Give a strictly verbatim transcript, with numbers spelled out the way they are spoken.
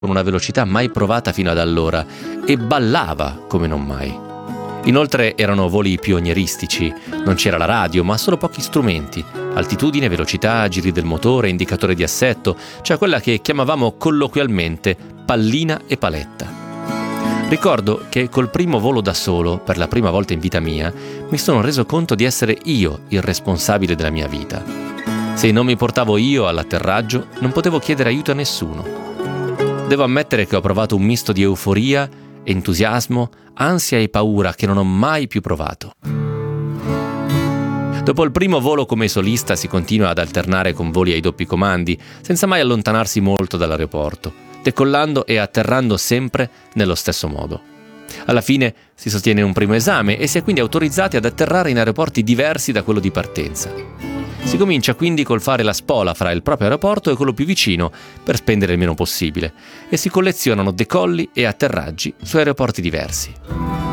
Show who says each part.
Speaker 1: con una velocità mai provata fino ad allora e ballava come non mai. Inoltre erano voli pionieristici, non c'era la radio ma solo pochi strumenti, altitudine, velocità, giri del motore, indicatore di assetto, cioè quella che chiamavamo colloquialmente pallina e paletta. Ricordo che col primo volo da solo, per la prima volta in vita mia, mi sono reso conto di essere io il responsabile della mia vita. Se non mi portavo io all'atterraggio, non potevo chiedere aiuto a nessuno. Devo ammettere che ho provato un misto di euforia, entusiasmo, ansia e paura che non ho mai più provato. Dopo il primo volo come solista si continua ad alternare con voli ai doppi comandi, senza mai allontanarsi molto dall'aeroporto, decollando e atterrando sempre nello stesso modo. Alla fine si sostiene un primo esame e si è quindi autorizzati ad atterrare in aeroporti diversi da quello di partenza. Si comincia quindi col fare la spola fra il proprio aeroporto e quello più vicino per spendere il meno possibile e si collezionano decolli e atterraggi su aeroporti diversi.